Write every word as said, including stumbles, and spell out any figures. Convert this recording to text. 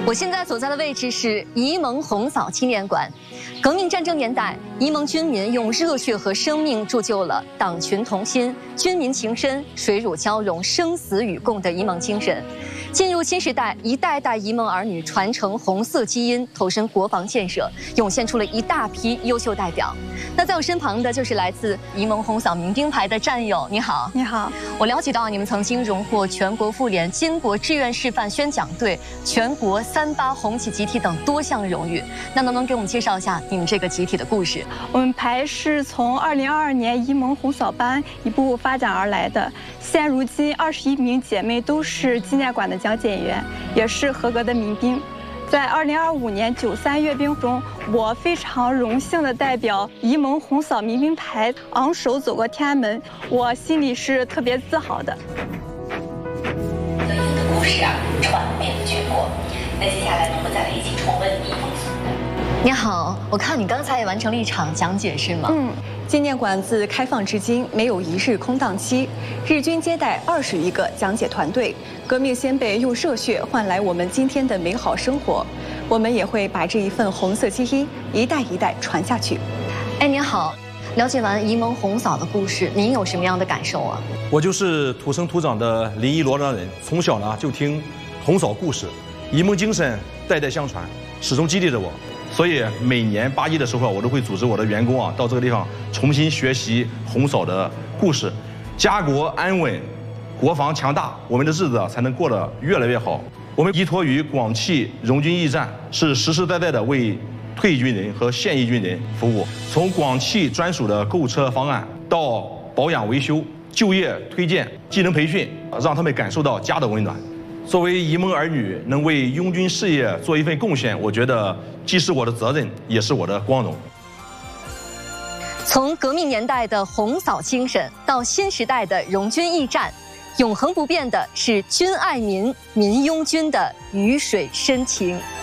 我现在所在的位置是沂蒙红嫂纪念馆。革命战争年代，沂蒙军民用热血和生命铸就了党群同心、军民情深、水乳交融、生死与共的沂蒙精神。进入新时代，一代代沂蒙儿女传承红色基因，投身国防建设，涌现出了一大批优秀代表。那在我身旁的就是来自沂蒙红嫂民兵排的战友，你好， 你好。 我了解到你们曾经荣获全国妇联巾帼志愿示范宣讲队、全国三八红旗集体等多项荣誉。那能不能给我们介绍一下你们这个集体的故事？ 我们排是从二零二二年沂蒙红嫂班一步步发展而来的，现如今二十一名姐妹都是纪念馆的讲解员，也是合格的民兵。在二零二五年九三阅兵中，我非常荣幸的代表沂蒙红嫂民兵排昂首走过天安门，我心里是特别自豪的。 德英的故事啊，传遍了全国。那接下来呢，我们再来一起重温沂蒙嫂。 你好，我看你刚才也完成了一场讲解，是吗？ 嗯。纪念馆自开放至今没有一日空档期，日均接待二十余个讲解团队。革命先辈用热血换来我们今天的美好生活，我们也会把这一份红色基因一代一代传下去。 哎，您好，了解完沂蒙红嫂的故事，您有什么样的感受啊？ 我就是土生土长的临沂罗庄人，从小呢就听红嫂故事，沂蒙精神代代相传，始终激励着我。所以每年八一的时候，我都会组织我的员工啊到这个地方重新学习红嫂的故事。家国安稳，国防强大，我们的日子啊才能过得越来越好。我们依托于广汽荣军驿站，是实实在在的为退役军人和现役军人服务。从广汽专属的购车方案到保养维修、就业推荐、技能培训，让他们感受到家的温暖。作为沂蒙儿女，能为拥军事业做一份贡献，我觉得既是我的责任，也是我的光荣。 从革命年代的红嫂精神到新时代的荣军驿站，永恒不变的是军爱民、民拥军的鱼水深情。